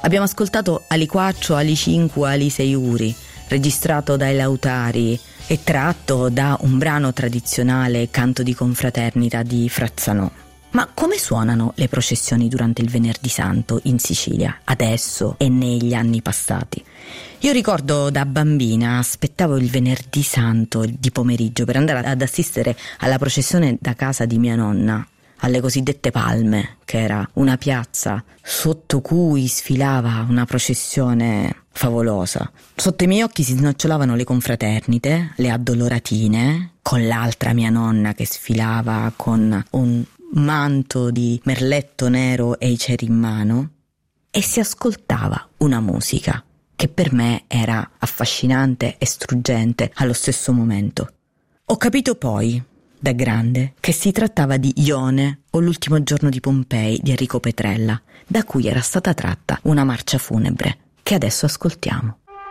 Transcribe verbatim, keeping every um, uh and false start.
Abbiamo ascoltato Ali quattro, Ali cinque, Ali sei uri, registrato dai Lautari e tratto da un brano tradizionale, Canto di confraternita di Frazzanò. Ma come suonano le processioni durante il Venerdì Santo in Sicilia, adesso e negli anni passati? Io ricordo da bambina aspettavo il Venerdì Santo di pomeriggio per andare ad assistere alla processione da casa di mia nonna, alle cosiddette Palme, che era una piazza sotto cui sfilava una processione favolosa. Sotto i miei occhi si snocciolavano le confraternite, le addoloratine, con l'altra mia nonna che sfilava con un manto di merletto nero e i ceri in mano, e si ascoltava una musica che per me era affascinante e struggente allo stesso momento. Ho capito poi, da grande, che si trattava di Ione o l'ultimo giorno di Pompei di Enrico Petrella, da cui era stata tratta una marcia funebre che adesso ascoltiamo.